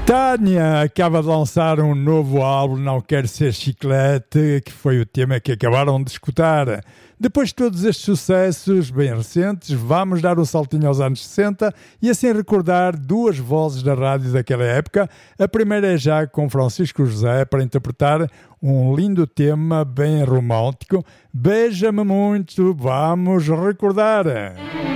Tânia acaba de lançar um novo álbum, Não Quero Ser Chiclete, que foi o tema que acabaram de escutar. Depois de todos estes sucessos bem recentes, vamos dar um saltinho aos anos 60 e assim recordar duas vozes da rádio daquela época. A primeira é já com Francisco José para interpretar um lindo tema bem romântico. Beija-me muito, vamos recordar.